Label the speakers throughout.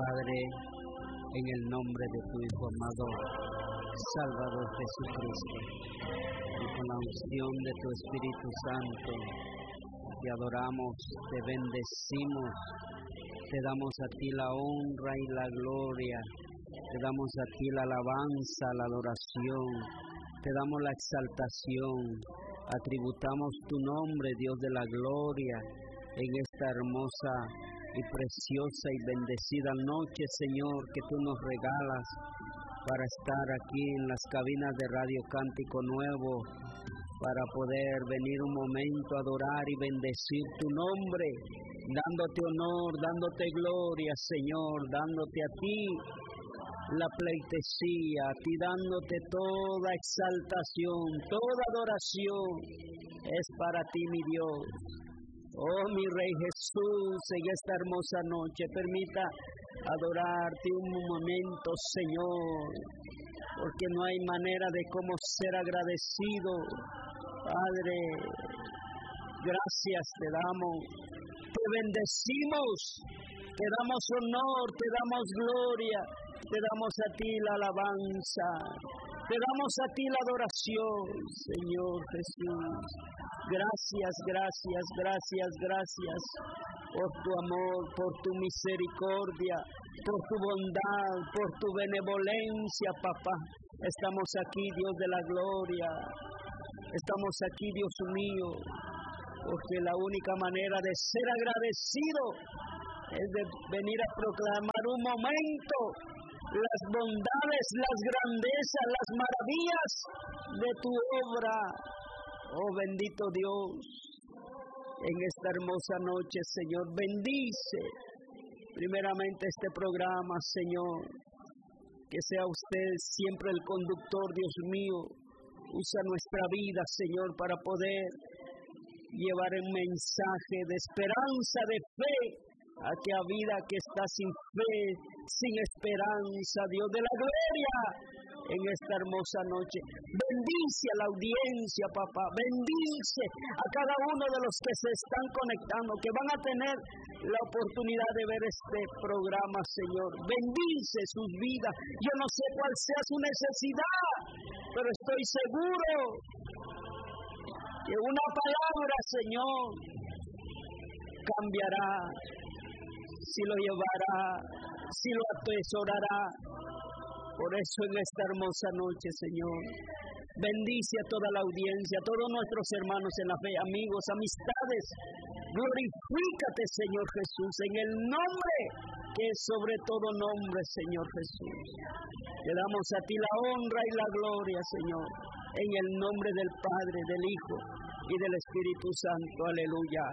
Speaker 1: Padre, en el nombre de tu Hijo amado, Salvador Jesucristo, y con la unción de tu Espíritu Santo, te adoramos, te bendecimos, te damos a ti la honra y la gloria, te damos a ti la alabanza, la adoración, te damos la exaltación, atributamos tu nombre, Dios de la gloria, en esta hermosa y preciosa y bendecida noche, Señor, que tú nos regalas para estar aquí en las cabinas de Radio Cántico Nuevo, para poder venir un momento a adorar y bendecir tu nombre, dándote honor, dándote gloria, Señor, dándote a ti la pleitesía, a ti dándote toda exaltación, toda adoración, es para ti, mi Dios. Oh, mi Rey Jesús, en esta hermosa noche, permita adorarte un momento, Señor, porque no hay manera de cómo ser agradecido. Padre, gracias te damos, te bendecimos, te damos honor, te damos gloria, te damos a ti la alabanza, te damos a ti la adoración, Señor Jesús. Gracias, gracias, gracias, gracias por tu amor, por tu misericordia, por tu bondad, por tu benevolencia, papá. Estamos aquí, Dios de la gloria. Estamos aquí, Dios mío, porque la única manera de ser agradecido es de venir a proclamar un momento las bondades, las grandezas, las maravillas de tu obra. Oh, bendito Dios, en esta hermosa noche, Señor, bendice primeramente este programa, Señor, que sea usted siempre el conductor, Dios mío. Usa nuestra vida, Señor, para poder llevar un mensaje de esperanza, de fe, a aquella vida que está sin fe, sin esperanza, Dios de la gloria, en esta hermosa noche. Bendice a la audiencia, papá, bendice a cada uno de los que se están conectando, que van a tener la oportunidad de ver este programa, Señor. Bendice sus vidas. Yo no sé cuál sea su necesidad, pero estoy seguro que una palabra, Señor, cambiará, si lo llevará, si lo atesorará. Por eso en esta hermosa noche, Señor, bendice a toda la audiencia, a todos nuestros hermanos en la fe, amigos, amistades. Glorifícate, Señor Jesús, en el nombre que es sobre todo nombre, Señor Jesús. Le damos a ti la honra y la gloria, Señor, en el nombre del Padre, del Hijo y del Espíritu Santo. Aleluya.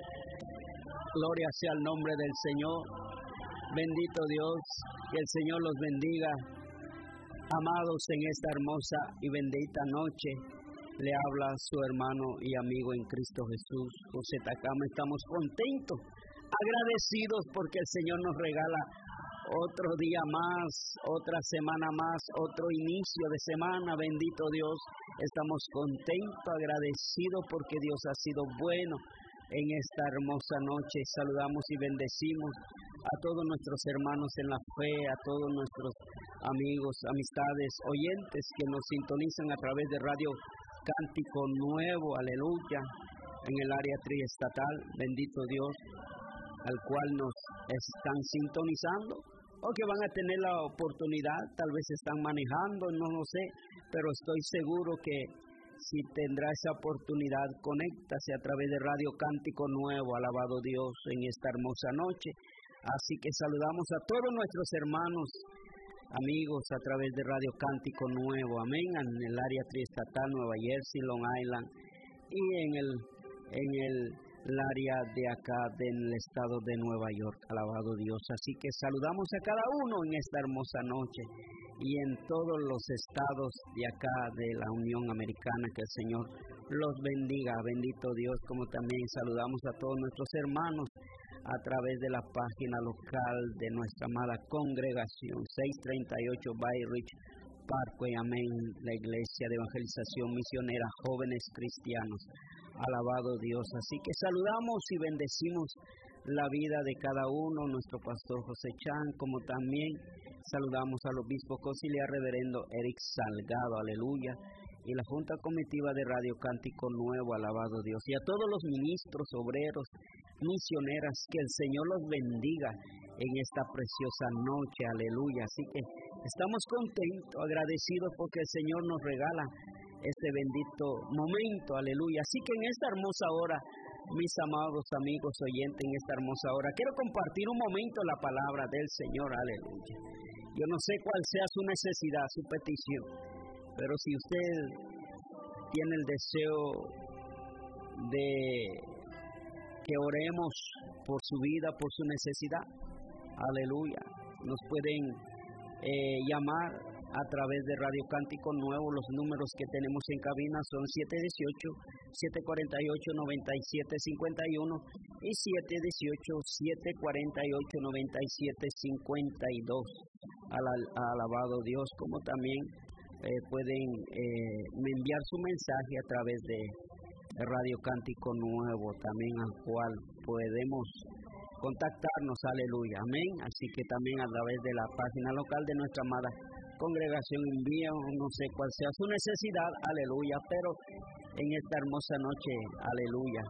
Speaker 1: Gloria sea el nombre del Señor. Bendito Dios, que el Señor los bendiga. Amados, en esta hermosa y bendita noche, le habla su hermano y amigo en Cristo Jesús, José Takama. Estamos contentos, agradecidos porque el Señor nos regala otro día más, otra semana más, otro inicio de semana. Bendito Dios, estamos contentos, agradecidos porque Dios ha sido bueno. En esta hermosa noche saludamos y bendecimos a todos nuestros hermanos en la fe, a todos nuestros amigos, amistades, oyentes que nos sintonizan a través de Radio Cántico Nuevo, aleluya, en el área triestatal. Bendito Dios, al cual nos están sintonizando o que van a tener la oportunidad, tal vez están manejando, no lo sé, pero estoy seguro que si tendrá esa oportunidad, conéctase a través de Radio Cántico Nuevo, alabado Dios, en esta hermosa noche. Así que saludamos a todos nuestros hermanos, amigos, a través de Radio Cántico Nuevo, amén, en el área triestatal, Nueva Jersey, Long Island, y en el área de acá, del estado de Nueva York, alabado Dios. Así que saludamos a cada uno en esta hermosa noche, y en todos los estados de acá de la Unión Americana, que el Señor los bendiga, bendito Dios, como también saludamos a todos nuestros hermanos a través de la página local de nuestra amada congregación, 638 Bay Ridge Parkway, amén, la Iglesia de Evangelización Misionera Jóvenes Cristianos, alabado Dios. Así que saludamos y bendecimos la vida de cada uno, nuestro pastor José Chan, como también saludamos al obispo conciliar reverendo Eric Salgado, aleluya, y la junta comitiva de Radio Cántico Nuevo, alabado Dios, y a todos los ministros, obreros, misioneras, que el Señor los bendiga en esta preciosa noche, aleluya. Así que estamos contentos, agradecidos porque el Señor nos regala este bendito momento, aleluya. Así que en esta hermosa hora, mis amados amigos oyentes, en esta hermosa hora, quiero compartir un momento la palabra del Señor, aleluya. Yo no sé cuál sea su necesidad, su petición, pero si usted tiene el deseo de que oremos por su vida, por su necesidad, aleluya, nos pueden llamar a través de Radio Cántico Nuevo. Los números que tenemos en cabina son 718-748-9751 y 718-748-9752. Alabado Dios, como también pueden enviar su mensaje a través de Radio Cántico Nuevo, también al cual podemos contactarnos, aleluya, amén. Así que también a través de la página local de nuestra amada congregación envía, no sé cuál sea su necesidad, aleluya, pero en esta hermosa noche, aleluya,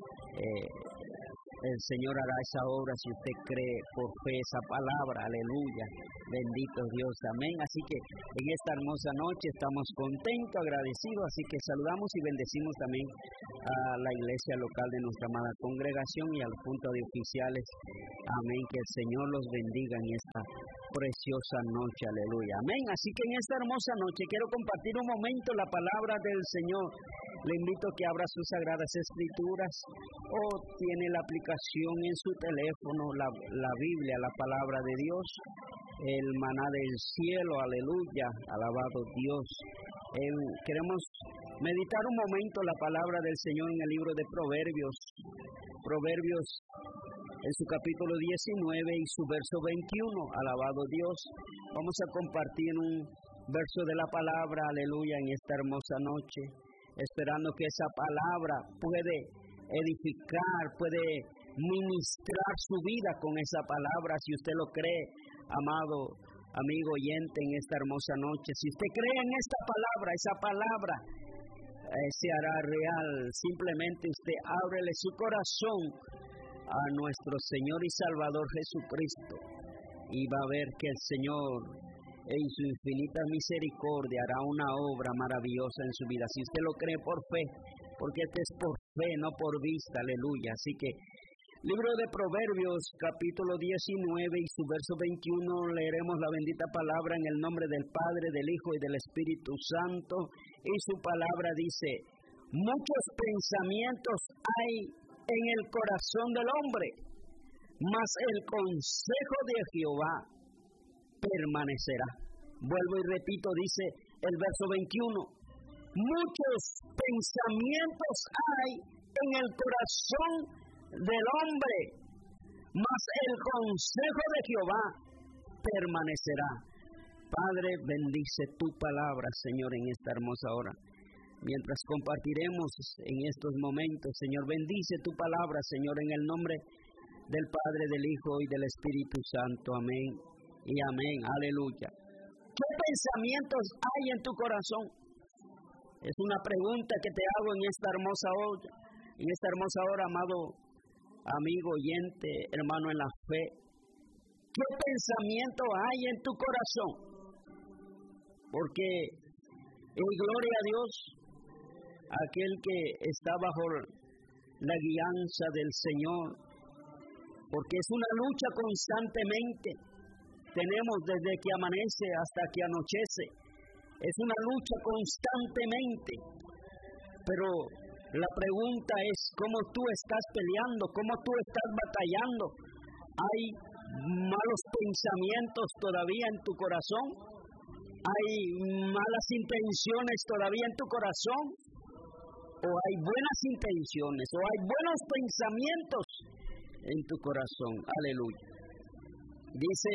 Speaker 1: el Señor hará esa obra si usted cree por fe esa palabra, aleluya, bendito Dios, amén. Así que en esta hermosa noche estamos contentos, agradecidos, así que saludamos y bendecimos también a la iglesia local de nuestra amada congregación y al punto de oficiales, amén, que el Señor los bendiga en esta preciosa noche, aleluya, amén. Así que en esta hermosa noche quiero compartir un momento la palabra del Señor. Le invito a que abra sus sagradas escrituras o tiene la aplicación en su teléfono, la Biblia, la palabra de Dios, el maná del cielo, aleluya, alabado Dios. Queremos meditar un momento la palabra del Señor en el libro de Proverbios en su capítulo 19 y su verso 21, alabado Dios. Vamos a compartir un verso de la palabra, aleluya, en esta hermosa noche, esperando que esa palabra puede edificar, puede ministrar su vida con esa palabra. Si usted lo cree, amado amigo oyente, en esta hermosa noche, si usted cree en esta palabra, esa palabra se hará real. Simplemente usted ábrele su corazón a nuestro Señor y Salvador Jesucristo y va a ver que el Señor en su infinita misericordia hará una obra maravillosa en su vida. Si usted lo cree por fe, porque este es por fe, no por vista, aleluya. Así que libro de Proverbios, capítulo 19 y su verso 21, leeremos la bendita palabra en el nombre del Padre, del Hijo y del Espíritu Santo. Y su palabra dice: muchos pensamientos hay en el corazón del hombre, mas el consejo de Jehová permanecerá. Vuelvo y repito, dice el verso 21, muchos pensamientos hay en el corazón del hombre, mas el consejo de Jehová permanecerá. Padre, bendice tu palabra, Señor, en esta hermosa hora. Mientras compartiremos en estos momentos, Señor, bendice tu palabra, Señor, en el nombre del Padre, del Hijo y del Espíritu Santo. Amén y amén. Aleluya. ¿Qué pensamientos hay en tu corazón? Es una pregunta que te hago en esta hermosa hora, amado amigo oyente, hermano en la fe. ¿Qué pensamiento hay en tu corazón? Porque en gloria a Dios, aquel que está bajo la guianza del Señor, porque es una lucha constantemente. Tenemos desde que amanece hasta que anochece. Es una lucha constantemente. Pero la pregunta es cómo tú estás peleando, cómo tú estás batallando. ¿Hay malos pensamientos todavía en tu corazón? ¿Hay malas intenciones todavía en tu corazón? ¿O hay buenas intenciones? ¿O hay buenos pensamientos en tu corazón? Aleluya. Dice,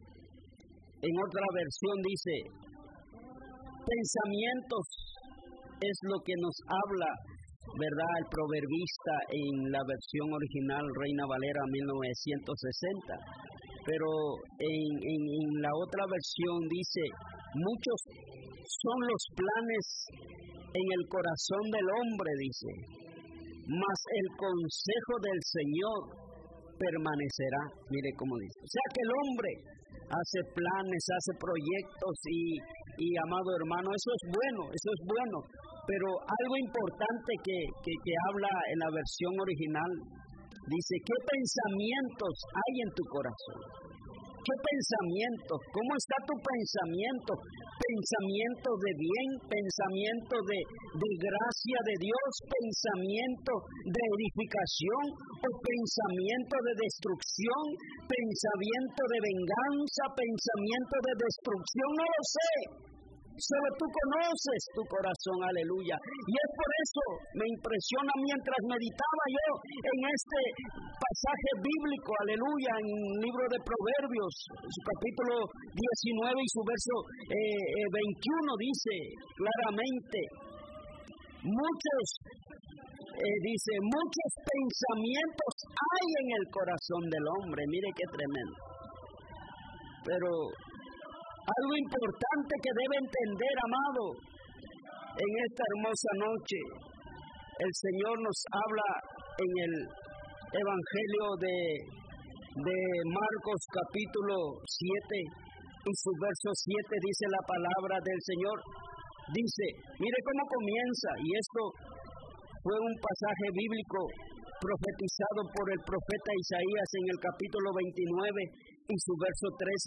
Speaker 1: en otra versión dice, pensamientos es lo que nos habla ¿verdad? El proverbista en la versión original Reina Valera 1960. Pero en la otra versión dice, muchos son los planes en el corazón del hombre, dice, mas el consejo del Señor permanecerá. Mire cómo dice. O sea que el hombre hace planes, hace proyectos y amado hermano, eso es bueno, pero algo importante que habla en la versión original, dice, ¿qué pensamientos hay en tu corazón? ¿Qué pensamientos? ¿Cómo está tu pensamiento? ¿Pensamiento de bien? ¿Pensamiento de gracia de Dios? ¿Pensamiento de edificación? ¿O pensamiento de destrucción? ¿Pensamiento de venganza? ¿Pensamiento de destrucción? No lo sé. Solo tú conoces tu corazón, aleluya. Y es por eso me impresiona mientras meditaba yo en este pasaje bíblico, aleluya, en el libro de Proverbios, su capítulo 19 y su verso 21 dice claramente, muchos pensamientos hay en el corazón del hombre. Mire qué tremendo. Pero algo importante que debe entender, amado, en esta hermosa noche, el Señor nos habla en el Evangelio de Marcos capítulo 7 y su verso 7 dice la palabra del Señor. Dice, mire cómo comienza, y esto fue un pasaje bíblico profetizado por el profeta Isaías en el capítulo 29 y su verso 13